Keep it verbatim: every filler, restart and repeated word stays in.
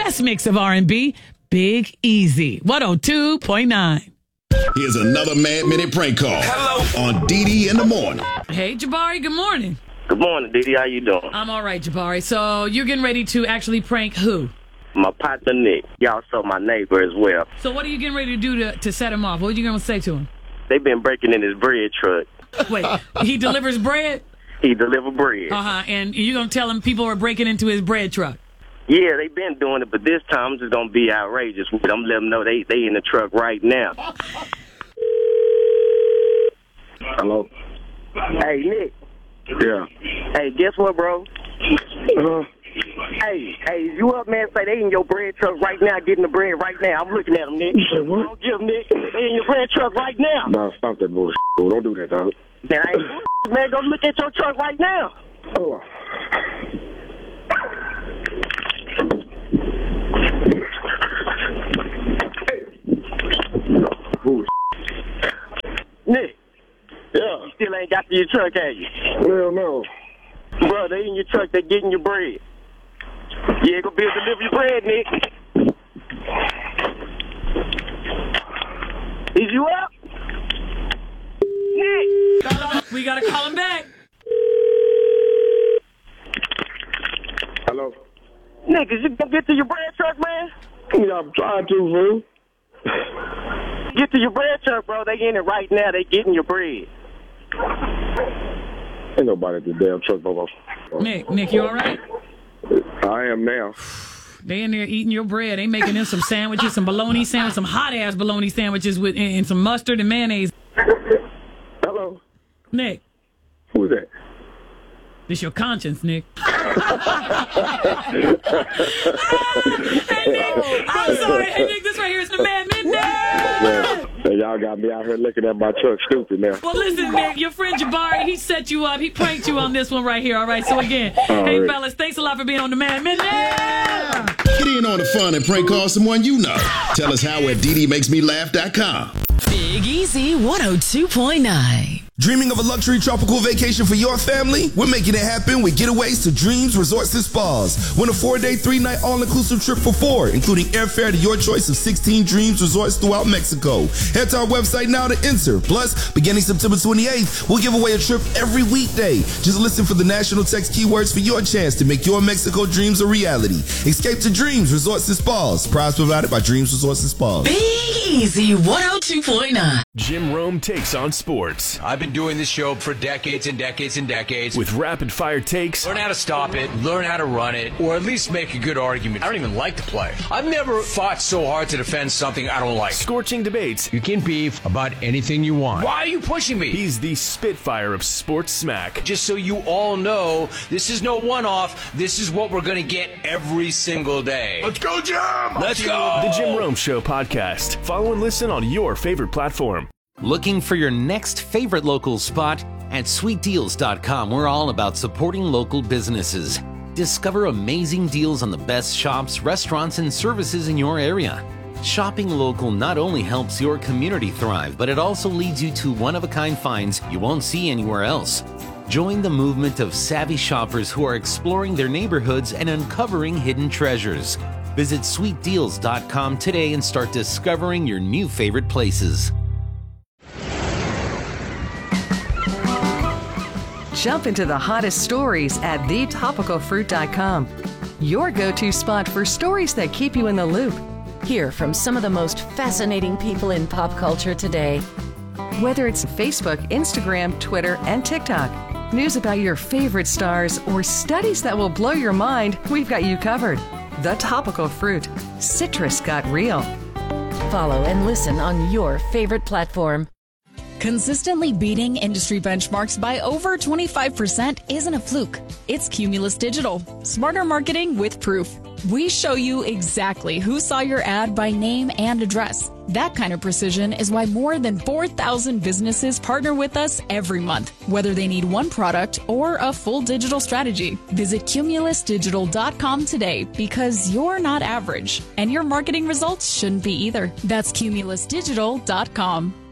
best mix of R and B, Big Easy, one oh two point nine. Here's another Mad Minute prank call. Hello. On D D in the morning. Hey, Jabari, good morning. Good morning, Didi. How you doing? I'm all right, Jabari. So you're getting ready to actually prank who? My partner, Nick. He also my neighbor as well. So what are you getting ready to do to, to set him off? What are you going to say to him? They've been breaking in his bread truck. Wait, he delivers bread? He deliver bread. Uh-huh, and you're going to tell him people are breaking into his bread truck? Yeah, they've been doing it, but this time I'm just going to be outrageous with it. I'm letting them know they, they in the truck right now. Hello? Hey, Nick. Yeah. Hey, guess what, bro? Uh, Hey, hey, you up, man? Say they in your bread truck right now, getting the bread right now. I'm looking at them, Nick. You said what? Don't give them, Nick. They in your bread truck right now. nah, stop that bullshit. Don't do that, dog. Man, I ain't bullshit, man. Go look at your truck right now. Oh. Bullshit. Nick, Yeah. you still ain't got to your truck, have you? Hell no. Bro, they in your truck, they getting your bread. You ain't gonna be able to deliver your bread, Nick. Is you up? Nick! We got to call him back. Hello? Nick, is you gonna get to your bread truck, man? Yeah, I'm trying to, fool. Get to your bread truck, bro. They in it right now. They getting your bread. Ain't nobody at the damn truck, no. Nick, Nick, you all right? I am now. They in there eating your bread. They making them some sandwiches, some bologna sandwiches, some hot-ass bologna sandwiches with and, and some mustard and mayonnaise. Hello? Nick, Who's that? this your conscience, Nick. Hey, Nick, I'm sorry. Hey, Nick, this right here is the Mad Midnight. Yeah. Hey, y'all got me out here looking at my truck stupid now. Well, listen, Nick, your friend Jabari, he set you up. He pranked you on this one right here, all right? So, again, All hey, right. fellas, thanks a lot for being on the Mad Midnight. Get in on the fun and prank call someone you know. Tell us how at D D makes me laugh dot com. Big Easy one oh two point nine. Dreaming of a luxury tropical vacation for your family? We're making it happen with Getaways to Dreams Resorts and Spas. Win a four-day, three-night all-inclusive trip for four, including airfare to your choice of sixteen Dreams Resorts throughout Mexico. Head to our website now to enter. Plus, beginning September twenty-eighth, we'll give away a trip every weekday. Just listen for the national text keywords for your chance to make your Mexico dreams a reality. Escape to Dreams Resorts and Spas. Prize provided by Dreams Resorts and Spas. Big Easy one oh two point nine. Jim Rome takes on sports I've been doing this show for decades and decades and decades. with rapid fire takes, Learn how to stop it, learn how to run it, or at least make a good argument. I don't even like to play. I've never fought so hard to defend something I don't like. scorching debates. You can beef about anything you want. Why are you pushing me? He's the Spitfire of sports smack. Just so you all know, this is no one-off. This is what we're going to get every single day. Let's go, Jim! Let's go! The Jim Rome Show podcast. Follow and listen on your favorite platform. Looking for your next favorite local spot? At sweet deals dot com, we're all about supporting local businesses. Discover amazing deals on the best shops, restaurants, and services in your area. Shopping local not only helps your community thrive, but it also leads you to one-of-a-kind finds you won't see anywhere else. Join the movement of savvy shoppers who are exploring their neighborhoods and uncovering hidden treasures. Visit sweet deals dot com today and start discovering your new favorite places. Jump into the hottest stories at the topical fruit dot com. Your go-to spot for stories that keep you in the loop. Hear from some of the most fascinating people in pop culture today. Whether it's Facebook, Instagram, Twitter, and TikTok, news about your favorite stars, or studies that will blow your mind, we've got you covered. The Topical Fruit. Citrus got real. Follow and listen on your favorite platform. Consistently beating industry benchmarks by over twenty-five percent isn't a fluke. It's Cumulus Digital. Smarter marketing with proof. We show you exactly who saw your ad by name and address. That kind of precision is why more than four thousand businesses partner with us every month, whether they need one product or a full digital strategy. Visit cumulus digital dot com today because you're not average, and your marketing results shouldn't be either. That's cumulus digital dot com.